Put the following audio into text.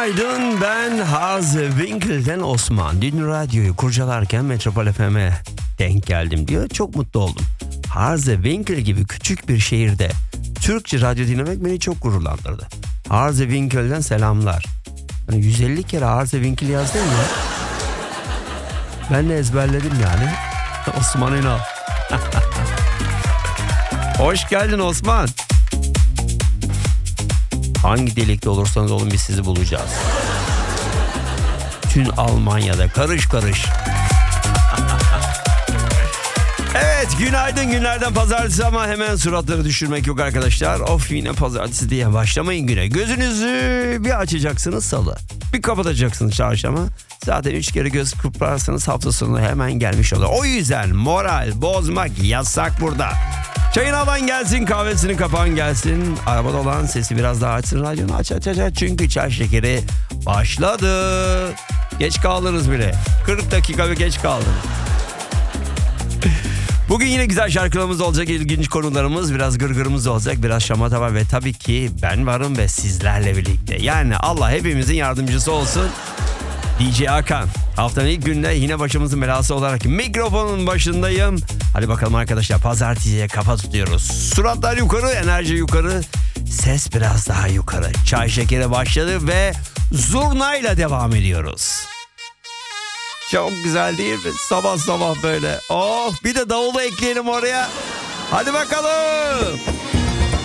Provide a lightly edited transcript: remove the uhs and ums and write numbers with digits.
Günaydın, ben Harzewinkel'den Osman. Dün radyoyu kurcalarken Metropol FM'e denk geldim diyor. Çok mutlu oldum. Harzewinkel gibi küçük bir şehirde Türkçe radyo dinlemek beni çok gururlandırdı. Harzewinkel'den selamlar. Hani 150 kere Harzewinkel yazdım ya. Ben de ezberledim yani. Osman Ünal. Hoş geldin Osman. Hangi delikte olursanız olun biz sizi bulacağız. Tüm Almanya'da karış karış. Evet, günaydın, günlerden pazartesi ama hemen suratları düşürmek yok arkadaşlar. Of, yine pazartesi diye başlamayın güne. Gözünüzü bir açacaksınız salı. Bir kapatacaksınız çarşamba. Zaten 3 kere göz kırparsanız hafta sonu hemen gelmiş olur. O yüzden moral bozmak yasak burada. Çayını alan gelsin, kahvesini kapan gelsin. Arabada olan sesi biraz daha açsın, radyonu aç. Çünkü çay şekeri başladı. Geç kaldınız bile. 40 dakika geç kaldınız. Bugün yine güzel şarkılarımız olacak, ilginç konularımız, biraz gırgırımız olacak, biraz şamata var ve tabii ki ben varım ve sizlerle birlikte. Yani Allah hepimizin yardımcısı olsun. DJ Hakan. Haftanın ilk gününde yine başımızın belası olarak mikrofonun başındayım. Hadi bakalım arkadaşlar, pazartesiye kafa tutuyoruz. Suratlar yukarı, enerji yukarı, ses biraz daha yukarı. Çay şekeri başladı ve zurnayla devam ediyoruz. Çok güzel değil mi? Sabah sabah böyle. Oh, bir de davulu ekleyelim oraya. Hadi bakalım.